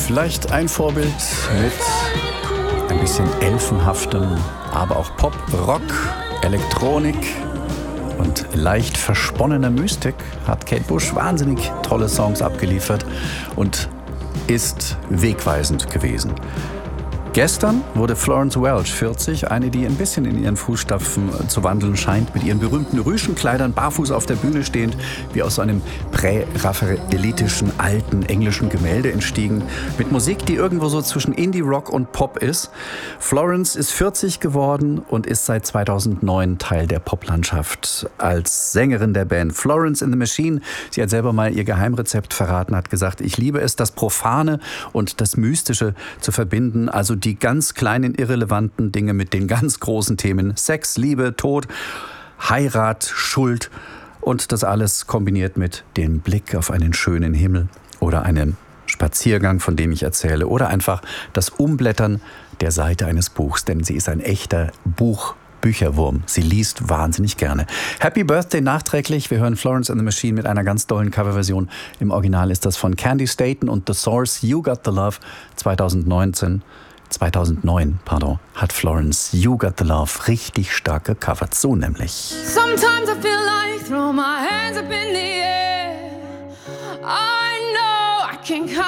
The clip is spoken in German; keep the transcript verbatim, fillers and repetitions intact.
Vielleicht ein Vorbild mit ein bisschen elfenhaftem, aber auch Pop, Rock, Elektronik und leicht versponnener Mystik hat Kate Bush wahnsinnig tolle Songs abgeliefert und ist wegweisend gewesen. Gestern wurde Florence Welch vierzig, eine, die ein bisschen in ihren Fußstapfen zu wandeln scheint, mit ihren berühmten Rüschenkleidern, barfuß auf der Bühne stehend, wie aus so einem prä-raphaelitischen, alten englischen Gemälde entstiegen, mit Musik, die irgendwo so zwischen Indie-Rock und Pop ist. Florence ist vierzig geworden und ist seit zweitausendneun Teil der Poplandschaft als Sängerin der Band Florence and the Machine. Sie hat selber mal ihr Geheimrezept verraten, hat gesagt, ich liebe es, das Profane und das Mystische zu verbinden, also die ganz kleinen, irrelevanten Dinge mit den ganz großen Themen Sex, Liebe, Tod, Heirat, Schuld und das alles kombiniert mit dem Blick auf einen schönen Himmel oder einen Spaziergang, von dem ich erzähle, oder einfach das Umblättern der Seite eines Buchs, denn sie ist ein echter Buchbücherwurm. Sie liest wahnsinnig gerne. Happy Birthday nachträglich. Wir hören Florence and the Machine mit einer ganz tollen Coverversion. Im Original ist das von Candy Staton und The Source, You Got the Love. zweitausendneunzehn zweitausendneun, pardon, hat Florence You Got the Love richtig stark gecovert. So nämlich. Sometimes I feel like throw my hands up in the air. I know I can